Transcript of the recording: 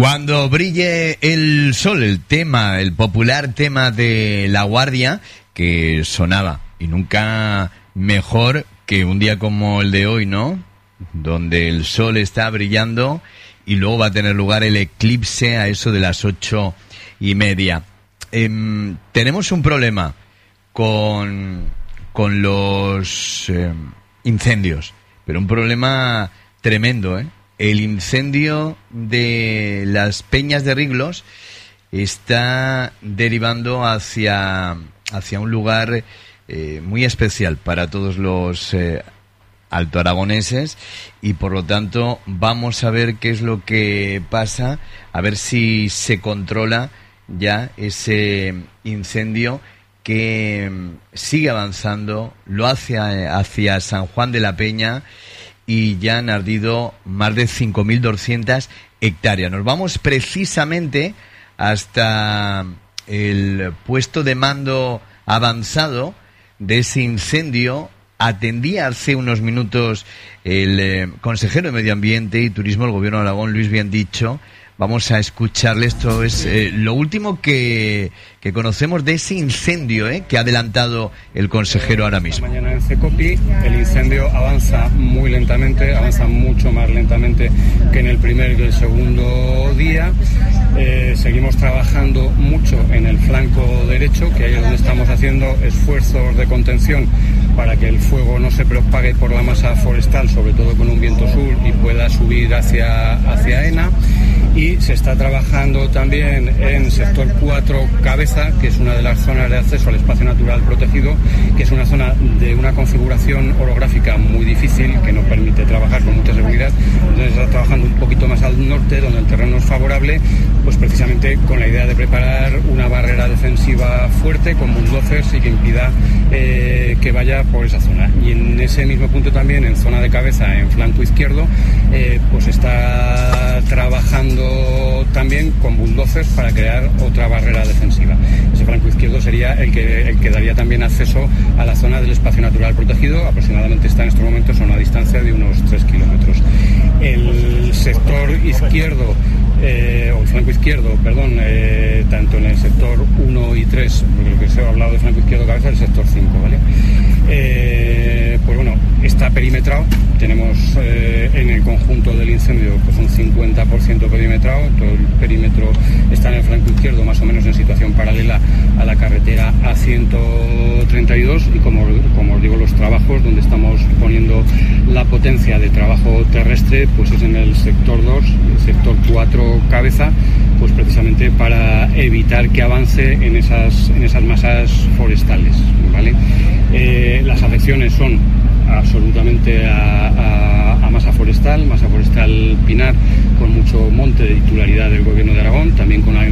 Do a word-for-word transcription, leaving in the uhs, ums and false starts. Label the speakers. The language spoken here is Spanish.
Speaker 1: Cuando brille el sol, el tema, el popular tema de La Guardia, que sonaba, y nunca mejor que un día como el de hoy, ¿no? Donde el sol está brillando y luego va a tener lugar el eclipse a eso de las ocho y media. Eh, tenemos un problema con, con los eh, incendios, pero un problema tremendo, ¿eh? El incendio de las Peñas de Riglos está derivando hacia, hacia un lugar eh, muy especial para todos los eh, altoaragoneses, y por lo tanto vamos a ver qué es lo que pasa, a ver si se controla ya ese incendio que sigue avanzando, lo hace hacia San Juan de la Peña, y ya han ardido más de cinco mil doscientas hectáreas. Nos vamos precisamente hasta el puesto de mando avanzado de ese incendio. Atendía hace unos minutos el eh, consejero de Medio Ambiente y Turismo del Gobierno de Aragón, Luis Biendicho. Vamos a escucharle. Esto es eh, lo último que, que conocemos de ese incendio eh, que ha adelantado el consejero ahora mismo.
Speaker 2: Esta mañana en Cecopi el incendio avanza muy lentamente, avanza mucho más lentamente que en el primer y el segundo día. Eh, seguimos trabajando mucho en el flanco derecho, que ahí es donde estamos haciendo esfuerzos de contención para que el fuego no se propague por la masa forestal, sobre todo con un viento sur, y pueda subir hacia, hacia Ena. Y se está trabajando también en sector cuatro Cabeza, que es una de las zonas de acceso al espacio natural protegido, que es una zona de una configuración orográfica muy difícil, que no permite trabajar con mucha seguridad. Entonces está trabajando un poquito más al norte, donde el terreno es favorable, pues precisamente con la idea de preparar una barrera defensiva fuerte con bulldozers y que impida eh, que vaya por esa zona. Y en ese mismo punto también, en zona de Cabeza, en flanco izquierdo, eh, pues está trabajando también con bulldozers para crear otra barrera defensiva. Ese flanco izquierdo sería el que, el que daría también acceso a la zona del espacio natural protegido. Aproximadamente está en estos momentos a una distancia de unos tres kilómetros. El sector izquierdo, eh, o el flanco izquierdo, perdón, eh, tanto en el sector uno y tres, porque lo que se ha hablado de flanco izquierdo Cabeza es el sector cinco, ¿vale? Eh, pues bueno, está perimetrado. Tenemos eh, en el conjunto del incendio pues un cincuenta por ciento perimetrado. Todo el perímetro está en el flanco izquierdo, más o menos en situación paralela a la carretera A ciento treinta y dos, y como, como os digo, los trabajos donde estamos poniendo la potencia de trabajo terrestre pues es en el sector dos, el sector cuatro Cabeza, pues precisamente para evitar que avance en esas, en esas masas forestales, ¿vale? Eh, las afecciones son absolutamente a, a, a masa forestal, masa forestal pinar, con mucho monte de titularidad del Gobierno de Aragón, también con